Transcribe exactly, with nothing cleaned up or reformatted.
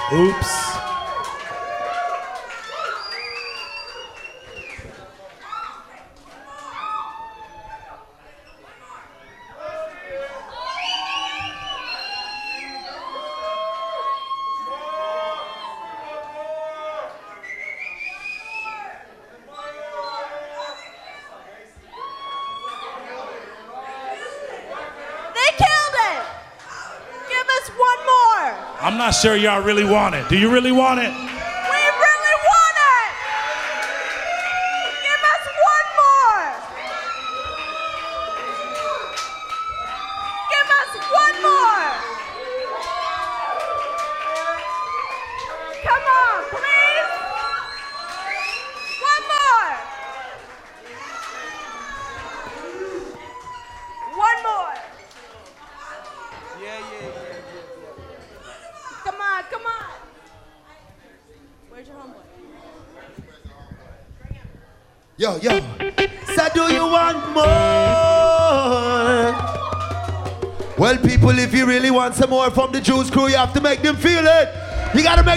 Oops. I'm not sure y'all really want it. Do you really want it? We really want it! Give us one more! Give us one more! Come on, please! One more! One more! Yeah, yeah, yeah. Come on, come on. Where's your homeboy? Yo, yo. So do you want more? Well, people, if you really want some more from the Juice Crew, you have to make them feel it. You gotta make